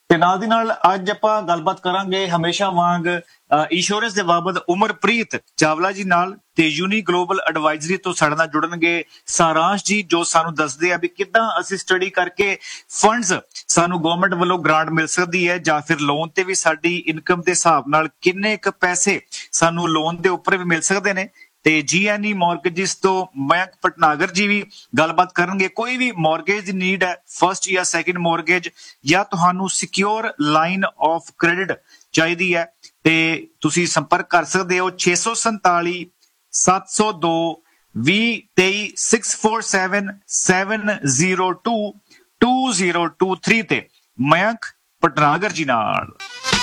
ਤੇ ਨਾਲ ਦੀ ਨਾਲ ਅੱਜ ਆਪਾਂ ਗੱਲਬਾਤ ਕਰਾਂਗੇ ਹਮੇਸ਼ਾ ਵਾਂਗ ਇੰਸ਼ੋਰੈਂਸ ਦੇ ਬਾਬਤ ਉਮਰਪ੍ਰੀਤ ਚਾਵਲਾ ਜੀ ਨਾਲ ਤੇ ਯੂਨੀ ਗਲੋਬਲ ਐਡਵਾਈਜ਼ਰੀ ਤੋਂ ਸਾਡੇ ਨਾਲ ਜੁੜਨਗੇ ਸਾਰਾਂਸ਼ ਜੀ, ਜੋ ਸਾਨੂੰ ਦੱਸਦੇ ਆ ਵੀ ਕਿੱਦਾਂ ਅਸੀਂ ਸਟੱਡੀ ਕਰਕੇ ਫੰਡਸ ਸਾਨੂੰ ਗਵਰਨਮੈਂਟ ਵੱਲੋਂ ਗ੍ਰਾਂਟ ਮਿਲ ਸਕਦੀ ਹੈ ਜਾਂ ਫਿਰ ਲੋਨ ਤੇ ਵੀ ਸਾਡੀ ਇਨਕਮ ਦੇ ਹਿਸਾਬ ਨਾਲ ਕਿੰਨੇ ਕੁ ਪੈਸੇ ਸਾਨੂੰ ਲੋਨ ਦੇ ਉੱਪਰ ਵੀ ਮਿਲ ਸਕਦੇ ਨੇ। ਤੇ GNE ਮੌਰਗੇਜਿਸ ਤੋਂ ਮਯੰਕ ਭਟਨਾਗਰ ਜੀ ਵੀ ਗੱਲਬਾਤ ਕਰਨਗੇ। ਕੋਈ ਵੀ ਮੌਰਗੇਜ ਦੀ ਨੀਡ ਹੈ, ਫਸਟ ਜਾਂ ਸੈਕਿੰਡ ਮੌਰਗੇਜ, ਜਾਂ ਤੁਹਾਨੂੰ ਸਿਕਿਉਰ ਲਾਈਨ ਆਫ ਕ੍ਰੈਡਿਟ ਚਾਹੀਦੀ ਹੈ ਤੇ ਤੁਸੀਂ ਸੰਪਰਕ ਕਰ ਸਕਦੇ ਹੋ 647 702 2023 647 702 2023 ਤੇ ਮਯੰਕ ਭਟਨਾਗਰ ਜੀ ਨਾਲ।